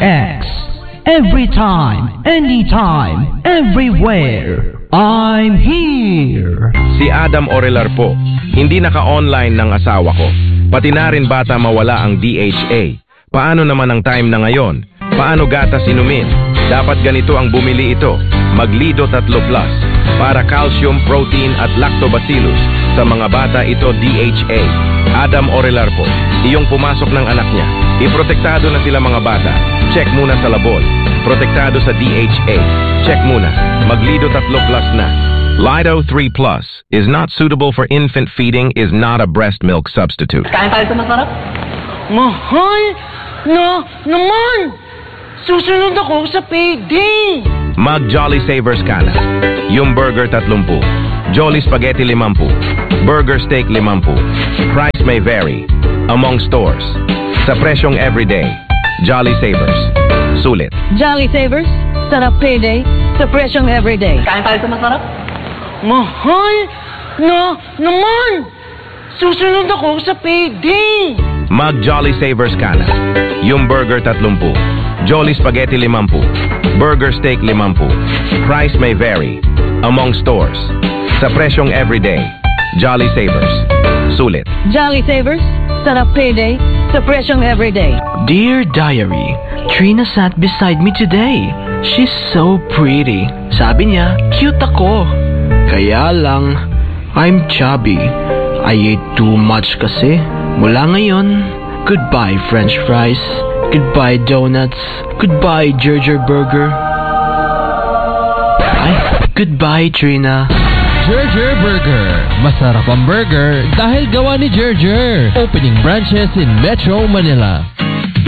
DHX. Every time, anytime, everywhere. I'm here. Si Adam Orelar po. Hindi naka-online ng asawa ko. Pati na rin bata mawala ang DHA. Paano naman ang time na ngayon? Paano gatas inumin? Dapat ganito ang bumili ito. Maglido 3 Plus. Para calcium, protein at lactobacillus. Sa mga bata ito DHA. Adam Orelar po. Iyong pumasok ng anak niya. Iprotektado na sila mga bata. Check muna sa labol. Protektado sa DHA. Check muna. Maglido 3 Plus na. Lido 3 Plus is not suitable for infant feeding, is not a breast milk substitute. Kain tayo sa masarap? Mahal na naman! Susunod ako sa payday! Mag Jolly Savers ka na. Yung burger 30. Jolly Spaghetti 50. Burger Steak 50. Price may vary among stores. Sa presyong everyday. Jolly Savers. Sulit. Jolly Savers, sarap payday, sa presyong everyday. Kain tayo sa masarap? Mahal na naman! Susunod ako sa payday! Mag Jolly Savers ka na. Yung burger 30. Jolly Spaghetti 50. Burger Steak 50. Price may vary among stores. Sa presyong everyday. Jolly Savers. Sulit. Jolly Savers, sarap payday, sa presyong everyday. Dear Diary, Trina sat beside me today. She's so pretty. Sabi niya, cute ako. Kaya lang, I'm chubby. I ate too much kasi. Mula ngayon, goodbye French fries. Goodbye donuts. Goodbye Gerger Burger. Ay, goodbye Trina. Gerger Burger. Masarap ang burger dahil gawa ni Gerger. Opening branches in Metro Manila.